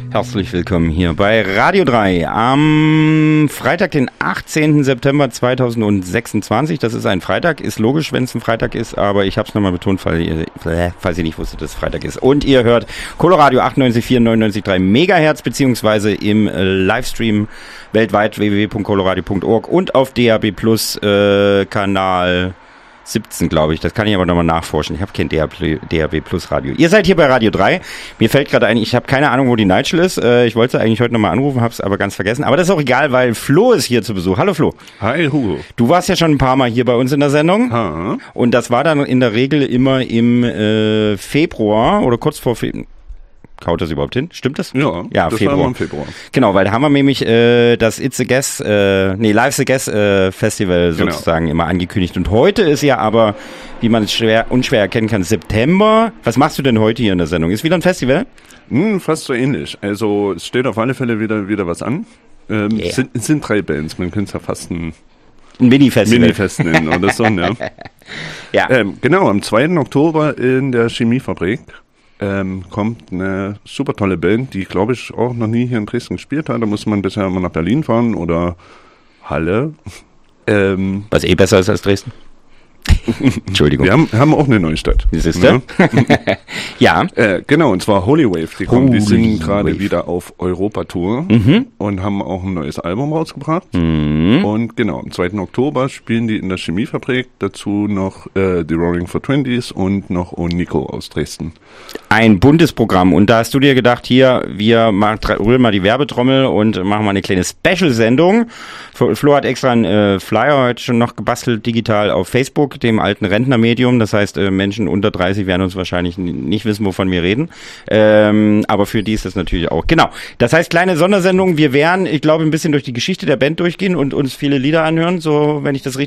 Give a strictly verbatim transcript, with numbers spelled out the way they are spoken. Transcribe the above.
Herzlich willkommen hier bei Radio drei am Freitag, den achtzehnten September zweitausendsechsundzwanzig. Das ist ein Freitag, ist logisch, wenn es ein Freitag ist, aber ich habe es nochmal betont, falls ihr, falls ihr nicht wusstet, dass es Freitag ist. Und ihr hört Coloradio achtundneunzig Komma vier, neunundneunzig Komma drei Megahertz, beziehungsweise im äh, Livestream weltweit w w w punkt coloradio punkt org und auf D A B Plus äh, Kanal siebzehn, glaube ich. Das kann ich aber nochmal nachforschen. Ich habe kein D A B Plus Radio. Ihr seid hier bei Radio drei. Mir fällt gerade ein, ich habe keine Ahnung, wo die Nigel ist. Äh, ich wollte eigentlich heute nochmal anrufen, habe es aber ganz vergessen. Aber das ist auch egal, weil Flo ist hier zu Besuch. Hallo Flo. Hi Hugo. Du warst ja schon ein paar Mal hier bei uns in der Sendung. Ha. Und das war dann in der Regel immer im äh, Februar oder kurz vor Februar. Kaut das überhaupt hin? Stimmt das? Ja, ja das Februar. war im Februar. Genau, weil da haben wir nämlich äh, das It's a Guess, äh, nee, Life's a Guess äh, Festival sozusagen genau. immer angekündigt. Und heute ist ja aber, wie man es schwer, unschwer erkennen kann, September. Was machst du denn heute hier in der Sendung? Ist wieder ein Festival? Hm, fast so ähnlich. Also es steht auf alle Fälle wieder wieder was an. Ähm, yeah. es, sind, es sind drei Bands, man könnte es ja fast ein Ein Mini-Festival. Mini-Fest nennen oder so, ne? Ja. Ähm, genau, am zweiten Oktober in der Chemiefabrik ähm, kommt eine super tolle Band, die, glaube ich, auch noch nie hier in Dresden gespielt hat. Da muss man bisher immer nach Berlin fahren oder Halle. Ähm, Was eh besser ist als Dresden? Entschuldigung. Wir haben, haben auch eine Neustadt. Siehst du? Ne? Ja. Äh, genau, und zwar Holy Wave. Die, kommen, die sind gerade Wave. wieder auf Europa-Tour Mhm. und haben auch ein neues Album rausgebracht. Mhm. Und genau, am zweiten Oktober spielen die in der Chemiefabrik. Dazu noch äh, die Roaring for Twenties und noch O Nico aus Dresden. Ein buntes Programm. Und da hast du dir gedacht, hier, wir machen, rühren mal die Werbetrommel und machen mal eine kleine Special-Sendung. Flo hat extra einen äh, Flyer heute schon noch gebastelt, digital auf Facebook, dem alten Rentnermedium. Das heißt, äh, Menschen unter dreißig werden uns wahrscheinlich n- nicht wissen, wovon wir reden. Ähm, aber für die ist das natürlich auch. Genau. Das heißt, kleine Sondersendung. Wir werden, ich glaube, ein bisschen durch die Geschichte der Band durchgehen und uns viele Lieder anhören, so, wenn ich das richtig